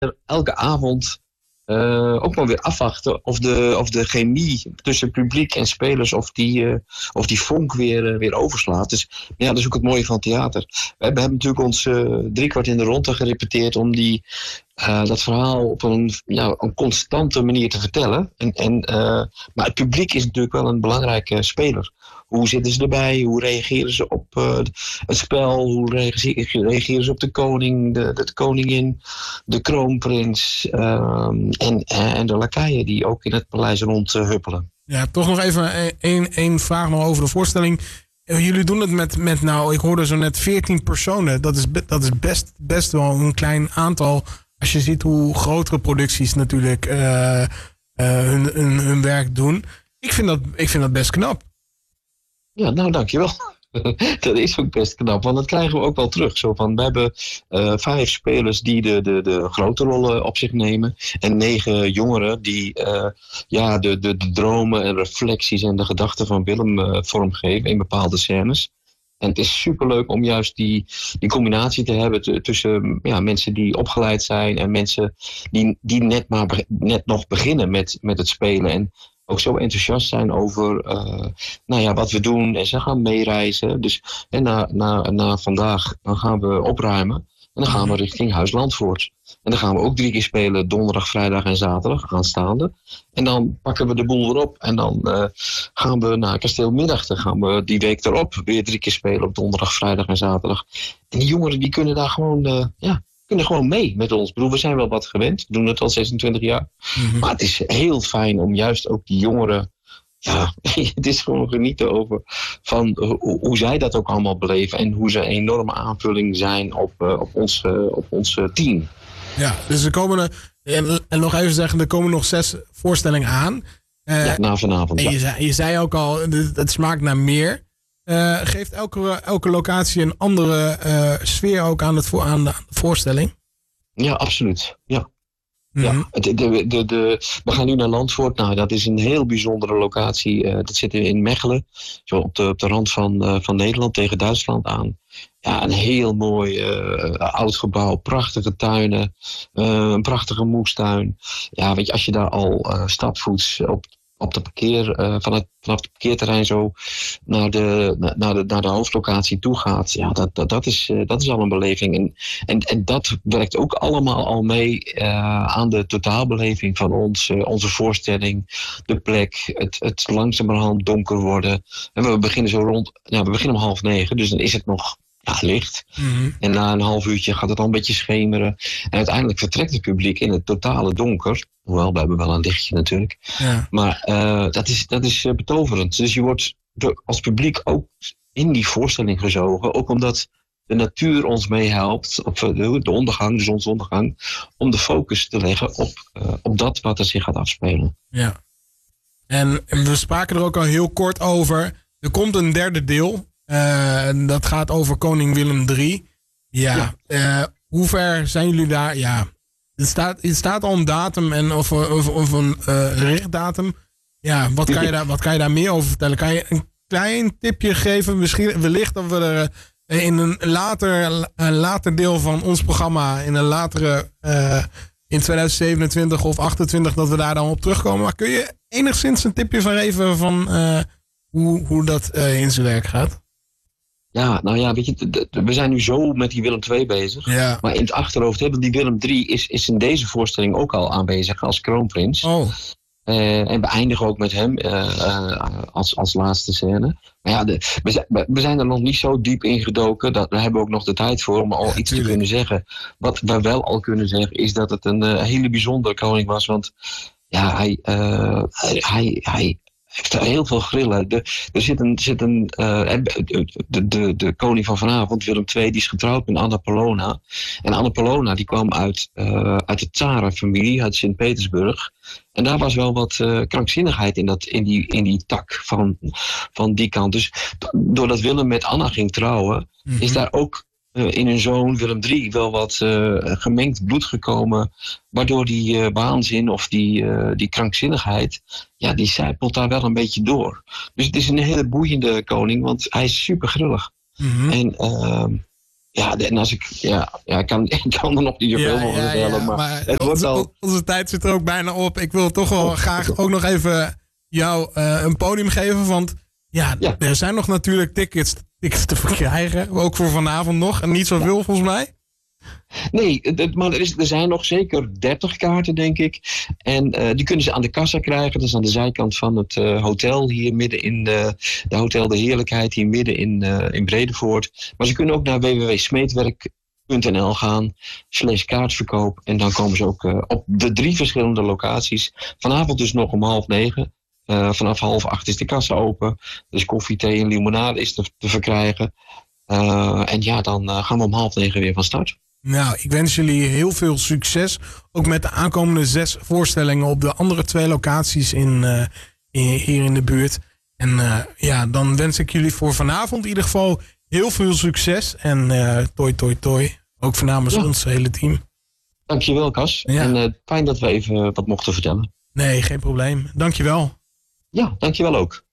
elke avond ook maar weer afwachten of de chemie tussen publiek en spelers, of die vonk weer overslaat. Dus ja, dat is ook het mooie van theater. We hebben natuurlijk ons 3/4 in de ronde gerepeteerd om dat verhaal op een constante manier te vertellen. Maar het publiek is natuurlijk wel een belangrijke speler. Hoe zitten ze erbij? Hoe reageren ze op het spel? Hoe reageren ze op de koning, de koningin, de kroonprins en de lakeien die ook in het paleis rondhuppelen? Ja, toch nog even één vraag nog over de voorstelling. Jullie doen het met ik hoorde zo net 14 personen. Dat is best wel een klein aantal. Als je ziet hoe grotere producties natuurlijk hun werk doen. Ik vind dat best knap. Ja, nou dankjewel. Dat is ook best knap, want dat krijgen we ook wel terug. Zo van, we hebben 5 spelers die de grote rollen op zich nemen. En 9 jongeren die de dromen en reflecties en de gedachten van Willem vormgeven in bepaalde scènes. En het is superleuk om juist die combinatie te hebben tussen mensen die opgeleid zijn en mensen die net nog beginnen met het spelen. En ook zo enthousiast zijn over wat we doen. En ze gaan meereizen. Dus na vandaag dan gaan we opruimen. En dan gaan we richting Huis Landvoort. En dan gaan we ook 3 keer spelen. Donderdag, vrijdag en zaterdag aanstaande. En dan pakken we de boel weer op. En dan gaan we naar Kasteelmiddag. Dan gaan we die week erop weer 3 keer spelen. Op donderdag, vrijdag en zaterdag. En die jongeren die kunnen daar gewoon mee met ons. Ik bedoel, we zijn wel wat gewend. We doen het al 26 jaar. Mm-hmm. Maar het is heel fijn om juist ook die jongeren... Ja, het is gewoon genieten over van hoe zij dat ook allemaal beleven. En hoe ze een enorme aanvulling zijn op ons team. Ja, dus er komen en nog even zeggen, er komen nog 6 voorstellingen aan. Na vanavond. En je zei ook al, het smaakt naar meer. Geeft elke locatie een andere sfeer ook aan de voorstelling? Ja, absoluut. Ja. Mm-hmm. Ja, we gaan nu naar Landvoort. Nou, dat is een heel bijzondere locatie. Dat zit in Mechelen, zo op de rand van Nederland tegen Duitsland aan. Ja, een heel mooi oud gebouw, prachtige tuinen, een prachtige moestuin. Ja, weet je, als je daar al stapvoets op de vanaf het parkeerterrein zo naar de hoofdlocatie toe gaat. Ja, dat is al een beleving. En dat werkt ook allemaal al mee aan de totaalbeleving van onze voorstelling. De plek, het langzamerhand donker worden. En we beginnen we beginnen om 8:30, dus dan is het nog licht. Mm-hmm. En na een half uurtje gaat het al een beetje schemeren. En uiteindelijk vertrekt het publiek in het totale donker. Hoewel, we hebben wel een lichtje natuurlijk. Ja. Maar dat is betoverend. Dus je wordt als publiek ook in die voorstelling gezogen. Ook omdat de natuur ons meehelpt. Of de ondergang, de zonsondergang. Om de focus te leggen op dat wat er zich gaat afspelen. Ja. En we spraken er ook al heel kort over. Er komt een 3e deel. Dat gaat over koning Willem III. Ja. Hoe ver zijn jullie daar? Ja. Er staat al een datum of een richtdatum. Ja, wat kan je daar meer over vertellen? Kan je een klein tipje geven? Misschien wellicht dat we er in een later deel van ons programma, in 2027 of 28, dat we daar dan op terugkomen. Maar kun je enigszins een tipje van geven van hoe dat in zijn werk gaat? Ja, nou ja, weet je, we zijn nu zo met die Willem II bezig. Ja. Maar in het achterhoofd hebben die Willem III is in deze voorstelling ook al aanwezig als kroonprins. Oh. En we eindigen ook met hem als laatste scène. Maar ja, we zijn er nog niet zo diep in gedoken. Daar hebben we ook nog de tijd voor om al iets te kunnen zeggen. Wat we wel al kunnen zeggen is dat het een hele bijzondere koning was. Want ja, hij heeft er heel veel grillen. De koning van vanavond, Willem II, die is getrouwd met Anna Polona. En Anna Polona die kwam uit de Tsarenfamilie, uit Sint-Petersburg. En daar was wel wat krankzinnigheid in die tak van die kant. Dus doordat Willem met Anna ging trouwen, is daar ook in hun zoon Willem III wel wat gemengd bloed gekomen. Waardoor die waanzin of die krankzinnigheid, ja, die zijpelt daar wel een beetje door. Dus het is een hele boeiende koning, want hij is super grillig. Mm-hmm. Ja, en als ik kan er nog niet zoveel over vertellen, maar het wordt wel... Onze tijd zit er ook bijna op. Ik wil toch wel graag ook nog even jou een podium geven, want er zijn nog natuurlijk tickets te verkrijgen, ook voor vanavond nog, en niet zoveel volgens mij. Nee, maar er zijn nog zeker 30 kaarten, denk ik. En die kunnen ze aan de kassa krijgen. Dat is aan de zijkant van het hotel hier midden in de Hotel de Heerlijkheid, hier midden in Bredevoort. Maar ze kunnen ook naar www.smeetwerk.nl gaan, /kaartverkoop. En dan komen ze ook op de 3 verschillende locaties. Vanavond dus nog om 20:30. Vanaf 7:30 is de kassa open. Dus koffie, thee en limonade is te verkrijgen. En dan gaan we om 20:30 weer van start. Nou, ik wens jullie heel veel succes. Ook met de aankomende 6 voorstellingen op de andere 2 locaties hier in de buurt. En dan wens ik jullie voor vanavond in ieder geval heel veel succes. En toi. Ook namens ons hele team. Dankjewel, Cas. Ja. En fijn dat we even wat mochten vertellen. Nee, geen probleem. Dankjewel. Ja, dankjewel ook.